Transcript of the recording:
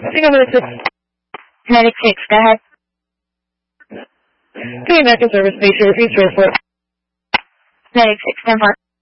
Single Medic 6. Medic 6, go ahead. Doing active service, make sure repeat report. Medic 6, 10-4.